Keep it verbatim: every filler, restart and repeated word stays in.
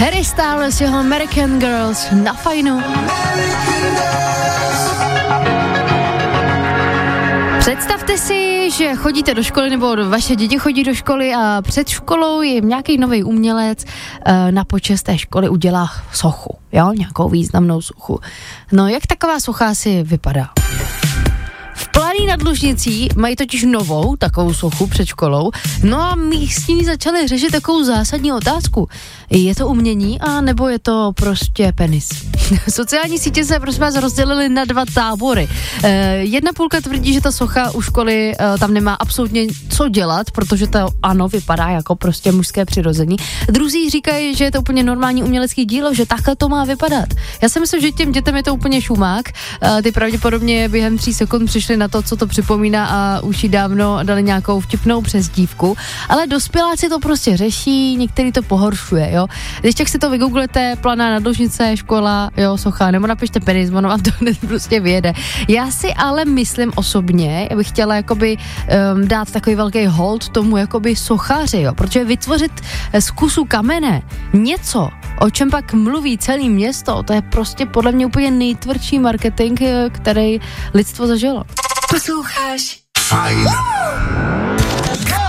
Harry Styles, jeho American Girls na Fajnu. Představte si, že chodíte do školy, nebo vaše děti chodí do školy a před školou je nějaký nový umělec e, na počest té školy udělá sochu, jo, nějakou významnou sochu. No, jak taková socha asi vypadá? V Planý nad Lužnicí mají totiž novou takovou sochu před školou, no a místní začali řešit takovou zásadní otázku. Je to umění, a nebo je to prostě penis? Sociální sítě se prosím vás rozdělily na dva tábory. E, jedna půlka tvrdí, že ta socha u školy e, tam nemá absolutně co dělat, protože to ano, vypadá jako prostě mužské přirození. Druzí říkají, že je to úplně normální umělecký dílo, že takhle to má vypadat. Já si myslím, že těm dětem je to úplně šumák. E, ty pravděpodobně během tří sekund přišli na to, co to připomíná a už jí dávno dali nějakou vtipnou přezdívku, ale dospěláci to prostě řeší, některý to pohoršuje, jo. Když tak si to vygooglete, Planá nad Lužnice, škola, jo, socha, nebo napište penis, ono vám to prostě vyjede. Já si ale myslím osobně, já bych chtěla jakoby um, dát takový velký hold tomu jakoby sochaři, jo, protože vytvořit z kusu kamene něco, o čem pak mluví celé město, to je prostě podle mě úplně nejtvrdší marketing, který lidstvo zažilo. Posloucháš Fajn